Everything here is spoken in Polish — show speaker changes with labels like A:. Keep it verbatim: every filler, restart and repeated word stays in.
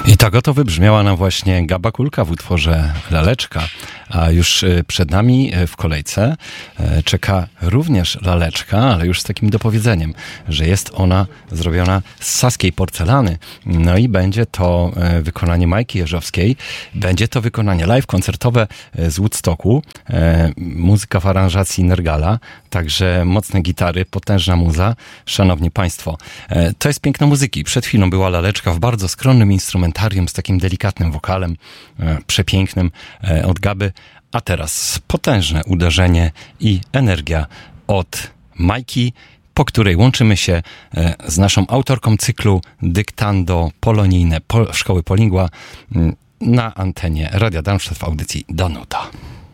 A: I tak oto wybrzmiała nam właśnie Gaba Kulka w utworze Laleczka, a już przed nami w kolejce czeka również laleczka, ale już z takim dopowiedzeniem, że jest ona zrobiona z saskiej porcelany. No i będzie to wykonanie Majki Jeżowskiej, będzie to wykonanie live koncertowe z Woodstocku, muzyka w aranżacji Nergala, także mocne gitary, potężna muza. Szanowni Państwo, to jest piękno muzyki. Przed chwilą była laleczka w bardzo skromnym instrumentarium z takim delikatnym wokalem, przepięknym od Gaby, a teraz potężne uderzenie i energia od Majki, po której łączymy się z naszą autorką cyklu Dyktando Polonijne Szkoły Polingua na antenie Radia Darmstadt w audycji Danuta.